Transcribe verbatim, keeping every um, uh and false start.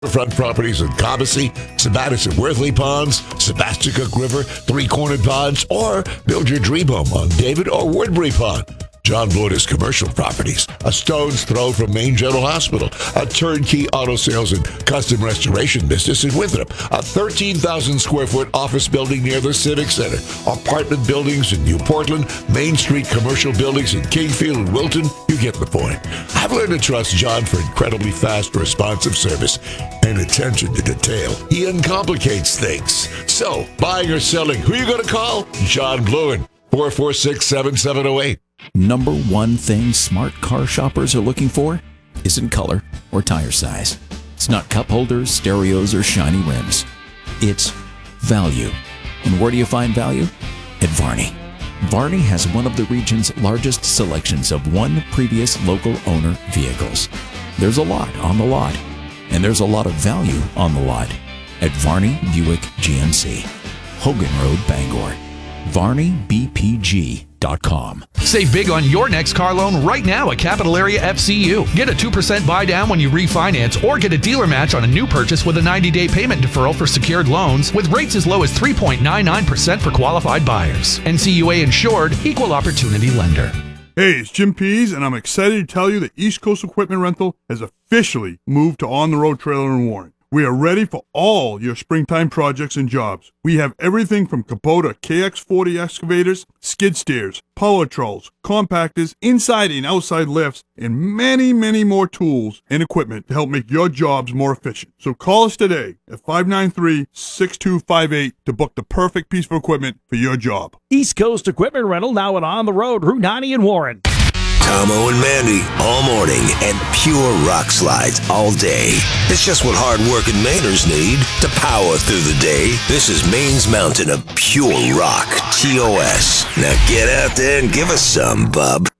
Front properties in Cobbessy, Sabattis and Worthley Ponds, Sebasticook River, Three Cornered Ponds, or build your dream home on David or Woodbury Pond. John Blewett commercial properties, a stone's throw from Maine General Hospital, a turnkey auto sales and custom restoration business in Winthrop, a thirteen thousand square foot office building near the Civic Center, apartment buildings in New Portland, Main Street commercial buildings in Kingfield and Wilton. You get the point. I've learned to trust John for incredibly fast, responsive service and attention to detail. He uncomplicates things. So, buying or selling, who are you going to call? John Blewett, four four six, seven seven zero eight. Number one thing smart car shoppers are looking for isn't color or tire size. It's not cup holders, stereos, or shiny rims. It's value. And where do you find value? At Varney. Varney has one of the region's largest selections of one previous local owner vehicles. There's a lot on the lot, and there's a lot of value on the lot at Varney Buick G M C. Hogan Road, Bangor. Varney B P G dot com. Save big on your next car loan right now at Capital Area F C U. Get a two percent buy down when you refinance or get a dealer match on a new purchase with a ninety day payment deferral for secured loans with rates as low as three point nine nine percent for qualified buyers. N C U A insured, equal opportunity lender. Hey, it's Jim Pease, and I'm excited to tell you that East Coast Equipment Rental has officially moved to On the Road Trailer in Warren. We are ready for all your springtime projects and jobs. We have everything from Kubota K X forty excavators, skid steers, power trolls, compactors, inside and outside lifts, and many, many more tools and equipment to help make your jobs more efficient. So call us today at five nine three, six two five eight to book the perfect piece of equipment for your job. East Coast Equipment Rental, now at On the Road, Route ninety in Warren. Tomo and Mandy all morning and pure rock slides all day. It's just what hard-working Mainers need to power through the day. This is Maine's Mountain of pure rock. T O S. Now get out there and give us some, bub.